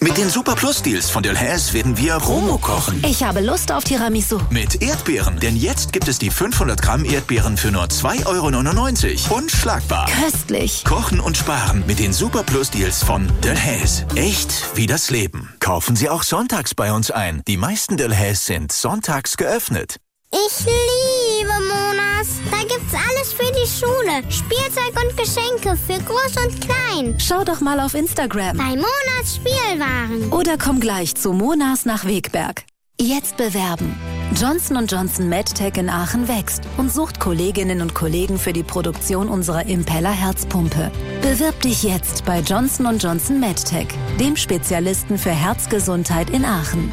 Mit den Super Plus Deals von Delhaize werden wir Promo kochen. Ich habe Lust auf Tiramisu. Mit Erdbeeren, denn jetzt gibt es die 500 Gramm Erdbeeren für nur 2,99 €. Unschlagbar. Köstlich. Kochen und sparen mit den Super Plus Deals von Delhaize. Echt wie das Leben. Kaufen Sie auch sonntags bei uns ein. Die meisten Delhaize sind sonntags geöffnet. Ich liebe Monas. Da gibt's alles für die Schule. Spielzeug und Geschenke für Groß und Klein. Schau doch mal auf Instagram. Bei Monas Spielwaren. Oder komm gleich zu Monas nach Wegberg. Jetzt bewerben. Johnson & Johnson MedTech in Aachen wächst und sucht Kolleginnen und Kollegen für die Produktion unserer Impeller-Herzpumpe. Bewirb dich jetzt bei Johnson & Johnson MedTech, dem Spezialisten für Herzgesundheit in Aachen.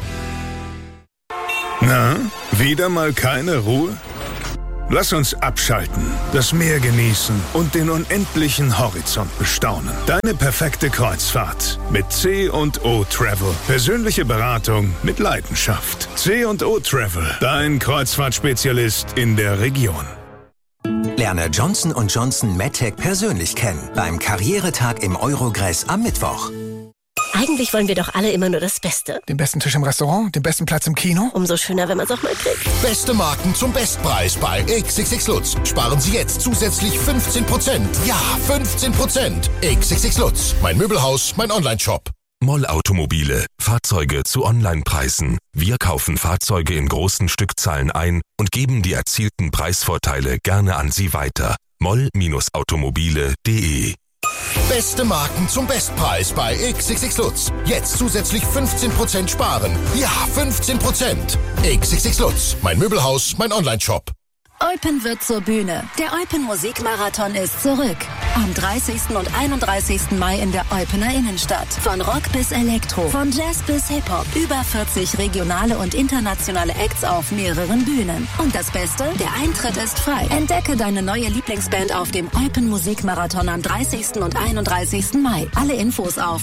Na, wieder mal keine Ruhe? Lass uns abschalten, das Meer genießen und den unendlichen Horizont bestaunen. Deine perfekte Kreuzfahrt mit C&O Travel. Persönliche Beratung mit Leidenschaft. C&O Travel, dein Kreuzfahrtspezialist in der Region. Lerne Johnson & Johnson MedTech persönlich kennen beim Karrieretag im Eurogress am Mittwoch. Eigentlich wollen wir doch alle immer nur das Beste. Den besten Tisch im Restaurant, den besten Platz im Kino. Umso schöner, wenn man es auch mal kriegt. Beste Marken zum Bestpreis bei XXX Lutz. Sparen Sie jetzt zusätzlich 15%. Ja, 15%. XXX Lutz. Mein Möbelhaus, mein Onlineshop. Moll Automobile. Fahrzeuge zu Online-Preisen. Wir kaufen Fahrzeuge in großen Stückzahlen ein und geben die erzielten Preisvorteile gerne an Sie weiter. moll-automobile.de. Beste Marken zum Bestpreis bei XXX Lutz. Jetzt zusätzlich 15% sparen. Ja, 15%. XXX Lutz. Mein Möbelhaus, mein Onlineshop. Eupen wird zur Bühne. Der Eupen Musikmarathon ist zurück. Am 30. und 31. Mai in der Eupener Innenstadt. Von Rock bis Elektro, von Jazz bis Hip-Hop. Über 40 regionale und internationale Acts auf mehreren Bühnen. Und das Beste? Der Eintritt ist frei. Entdecke deine neue Lieblingsband auf dem Eupen Musikmarathon am 30. und 31. Mai. Alle Infos auf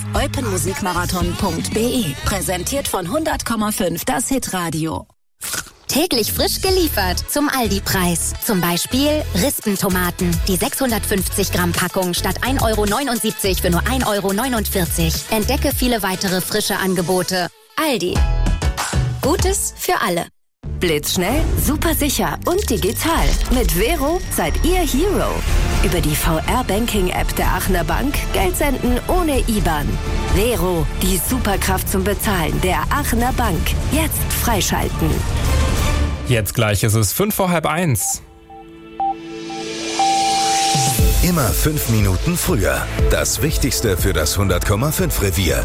eupenmusikmarathon.de. Präsentiert von 100,5 das Hitradio. Täglich frisch geliefert zum Aldi-Preis. Zum Beispiel Rispentomaten. Die 650 Gramm Packung statt 1,79 € für nur 1,49 €. Entdecke viele weitere frische Angebote. Aldi. Gutes für alle. Blitzschnell, super sicher und digital. Mit Vero seid ihr Hero. Über die VR-Banking-App der Aachener Bank Geld senden ohne IBAN. Vero, die Superkraft zum Bezahlen der Aachener Bank. Jetzt freischalten. Jetzt gleich ist es 1:05. Immer 5 Minuten früher. Das Wichtigste für das 100,5 Revier.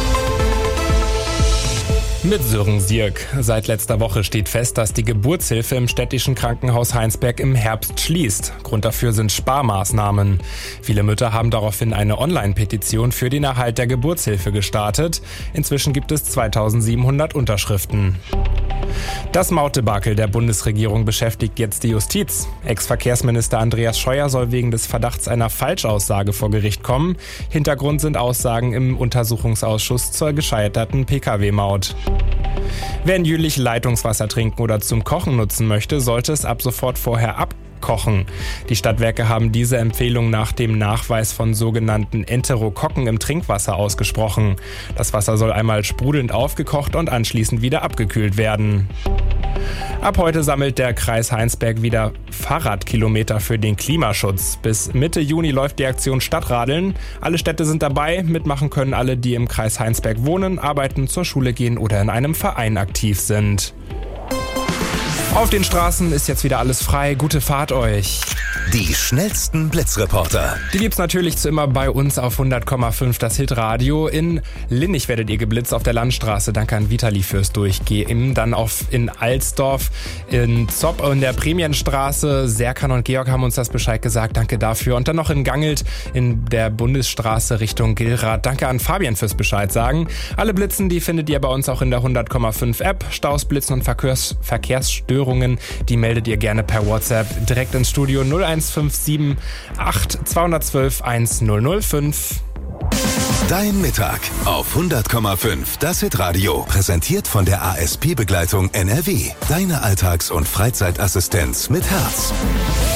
Mit Sören Sierk. Seit letzter Woche steht fest, dass die Geburtshilfe im städtischen Krankenhaus Heinsberg im Herbst schließt. Grund dafür sind Sparmaßnahmen. Viele Mütter haben daraufhin eine Online-Petition für den Erhalt der Geburtshilfe gestartet. Inzwischen gibt es 2700 Unterschriften. Das Mautdebakel der Bundesregierung beschäftigt jetzt die Justiz. Ex-Verkehrsminister Andreas Scheuer soll wegen des Verdachts einer Falschaussage vor Gericht kommen. Hintergrund sind Aussagen im Untersuchungsausschuss zur gescheiterten Pkw-Maut. Wer in Jülich Leitungswasser trinken oder zum Kochen nutzen möchte, sollte es ab sofort vorher abkochen. Die Stadtwerke haben diese Empfehlung nach dem Nachweis von sogenannten Enterokokken im Trinkwasser ausgesprochen. Das Wasser soll einmal sprudelnd aufgekocht und anschließend wieder abgekühlt werden. Ab heute sammelt der Kreis Heinsberg wieder Fahrradkilometer für den Klimaschutz. Bis Mitte Juni läuft die Aktion Stadtradeln. Alle Städte sind dabei. Mitmachen können alle, die im Kreis Heinsberg wohnen, arbeiten, zur Schule gehen oder in einem Verein aktiv sind. Auf den Straßen ist jetzt wieder alles frei. Gute Fahrt euch. Die schnellsten Blitzreporter. Die gibt's natürlich immer bei uns auf 100,5 das Hitradio. In Linnich werdet ihr geblitzt auf der Landstraße. Danke an Vitali fürs Durchgehen. Dann in Alsdorf, in Zopp in der Prämienstraße. Serkan und Georg haben uns das Bescheid gesagt. Danke dafür. Und dann noch in Gangelt in der Bundesstraße Richtung Gilrath. Danke an Fabian fürs Bescheid sagen. Alle Blitzen, die findet ihr bei uns auch in der 100,5 App. Staus, Blitzen und Verkehrsstörungen, die meldet ihr gerne per WhatsApp direkt ins Studio 0157 212 1005. Dein Mittag auf 100,5 das Hitradio. Präsentiert von der ASP-Begleitung NRW. Deine Alltags- und Freizeitassistenz mit Herz.